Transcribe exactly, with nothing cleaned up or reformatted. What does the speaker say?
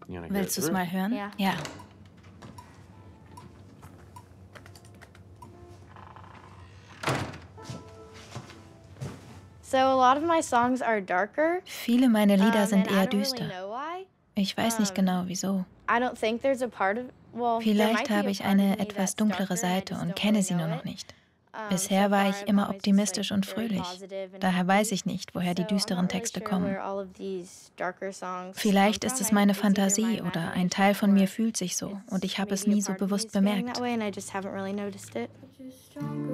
Willst du es mal hören? Ja. Ja. So a lot of my songs are darker. Viele meiner Lieder Um, sind and I eher don't really düster. know why. Ich weiß nicht Um, genau, wieso. I don't think there's a part of well, there might Vielleicht be a habe ich part of eine me etwas that's dunklere darker and I Seite just und don't kenne really sie know nur noch it. nicht. Um, so Bisher war far ich I'm immer always just like optimistisch und very fröhlich. positive and Daher weiß happy. ich nicht, woher die So I'm düsteren not really Texte sure kommen. where all of these darker songs come Vielleicht ist from. es I, meine it's either my Fantasie oder ein Teil von imagination mir or fühlt sich so und ich it's habe es maybe a nie so part of me bewusst is feeling that bemerkt. way and I just haven't really noticed it.